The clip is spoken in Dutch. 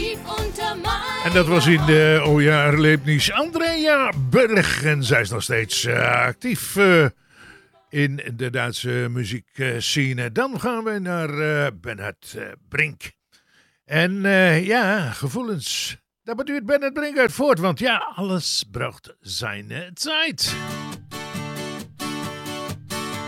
En dat was in de Erlebnis Andrea Berg. En zij is nog steeds actief in de Duitse muziekscene. Dan gaan we naar Bernhard Brink. En gevoelens. Daar beduurt Bernhard Brink uit voort. Want ja, alles braucht zijn tijd.